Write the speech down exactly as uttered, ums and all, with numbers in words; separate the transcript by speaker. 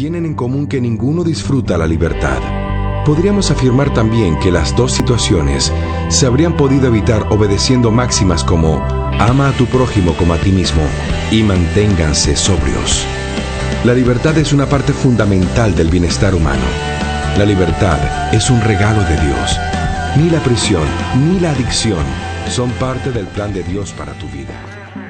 Speaker 1: tienen en común que ninguno disfruta la libertad. Podríamos afirmar también que las dos situaciones se habrían podido evitar obedeciendo máximas como ama a tu prójimo como a ti mismo y manténganse sobrios. La libertad es una parte fundamental del bienestar humano. La libertad es un regalo de Dios. Ni la prisión ni la adicción son parte del plan de Dios para tu vida.